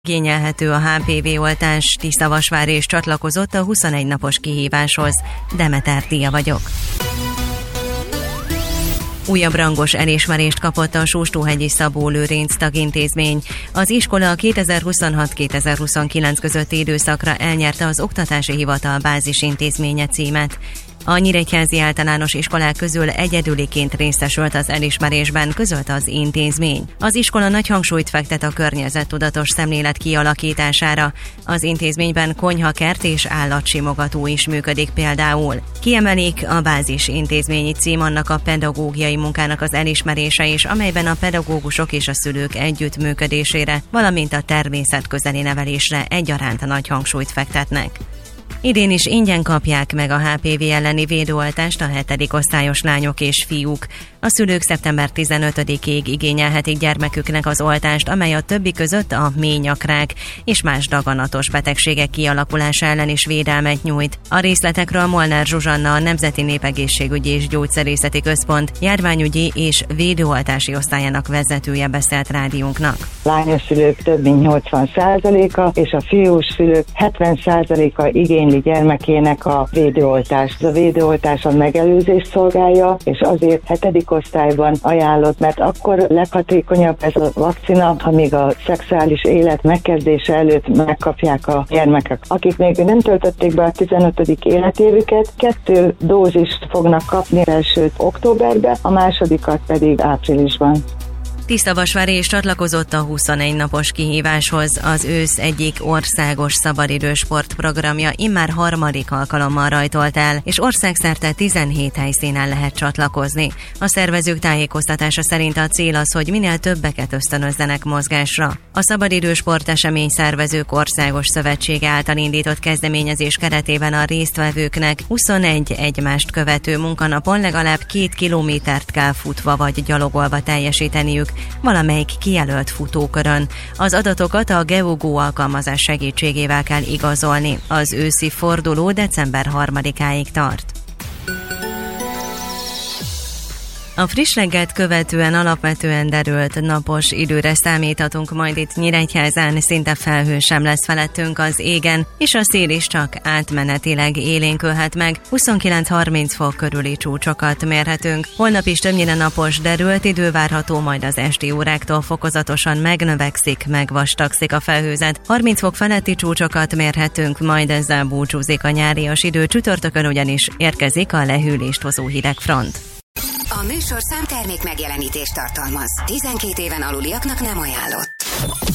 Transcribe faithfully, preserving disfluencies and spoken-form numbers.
Igényelhető a há pé vé-oltás, Tiszavasvár és csatlakozott a huszonegy napos kihíváshoz. Demeter Tia vagyok. Újabb rangos elismerést kapott a Sóstóhegyi Szabó Lőrinc tagintézmény. Az iskola kétezer-huszonhat kétezer-huszonkilenc közötti időszakra elnyerte az Oktatási Hivatal bázisintézménye címet. A nyíregyházi általános iskolák közül egyedüliként részesült az elismerésben, közölte az intézmény. Az iskola nagy hangsúlyt fektet a környezettudatos szemlélet kialakítására. Az intézményben konyhakert és állatsimogató is működik például. Kiemelik, a bázis intézményi cím annak a pedagógiai munkának az elismerése is, amelyben a pedagógusok és a szülők együttműködésére, valamint a természetközeli nevelésre egyaránt nagy hangsúlyt fektetnek. Idén is ingyen kapják meg a há pé vé elleni védőoltást a hetedik osztályos lányok és fiúk. A szülők szeptember tizenötödikéig igényelhetik gyermeküknek az oltást, amely a többi között a ményakrák és más daganatos betegségek kialakulása ellen is védelmet nyújt. A részletekről Molnár Zsuzsanna, a Nemzeti Népegészségügyi és Gyógyszerészeti Központ járványügyi és védőoltási osztályának vezetője beszélt rádiónknak. Lányos szülők több mint nyolcvan százaléka és a fiús szülők hetven százaléka igényli gyermekének a védőoltást. A védőoltás a megelőzést szolgálja, és azért hetedik osztályban ajánlott, mert akkor leghatékonyabb ez a vakcina, amíg a szexuális élet megkezdése előtt megkapják a gyermekek. Akik még nem töltötték be a tizenötödik életévüket, kettő dózist fognak kapni, elsőt októberben, a másodikat pedig áprilisban. Tiszavasvár is csatlakozott a huszonegy napos kihíváshoz. Az ősz egyik országos szabadidős sportprogramja immár harmadik alkalommal rajtolt el, és országszerte tizenhét helyszínen lehet csatlakozni. A szervezők tájékoztatása szerint a cél az, hogy minél többeket ösztönözzenek mozgásra. A szabadidős sportesemény szervezők országos szövetsége által indított kezdeményezés keretében a résztvevőknek huszonegy egymást követő munkanapon legalább két kilométert kell futva vagy gyalogolva teljesíteniük valamelyik kijelölt futókörön. Az adatokat a GeoGo alkalmazás segítségével kell igazolni. Az őszi forduló december harmadikáig tart. A friss reggelt követően alapvetően derült napos időre számíthatunk majd itt Nyíregyházán, szinte felhő sem lesz felettünk az égen, és a szél is csak átmenetileg élénkülhet meg, huszonkilenc-harminc fok körüli csúcsokat mérhetünk. Holnap is többnyire napos, derült idő várható, majd az esti óráktól fokozatosan megnövekszik, megvastagszik a felhőzet. harminc fok feletti csúcsokat mérhetünk, majd ezzel búcsúzik a nyárias idő, csütörtökön ugyanis érkezik a lehűlést hozó hidegfront. A műsorszám termék megjelenítést tartalmaz. tizenkét éven aluliaknak nem ajánlott.